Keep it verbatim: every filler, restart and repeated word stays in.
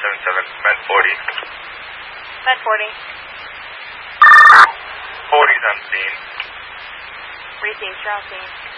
seven seven, Med forty. Med forty. forty's on scene. Received, you're on scene.